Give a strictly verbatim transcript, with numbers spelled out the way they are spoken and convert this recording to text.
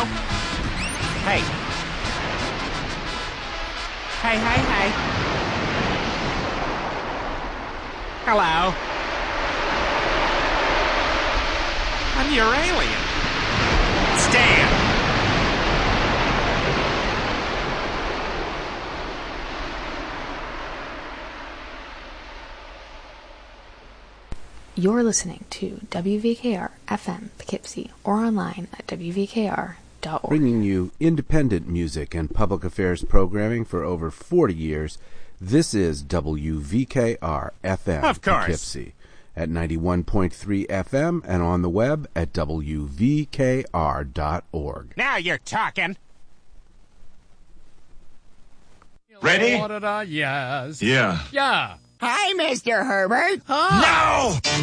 Hey. Hey, hey, hey. Hello. I'm your alien. Stan. You're listening to W V K R F M Poughkeepsie or online at W V K R dot org. Bringing you independent music and public affairs programming for over forty years, this is W V K R F M Of course. Poughkeepsie at ninety-one point three F M and on the web at W V K R dot org. Now you're talking. Ready? Yes. Yeah. Yeah. Hi, Mister Herbert. No!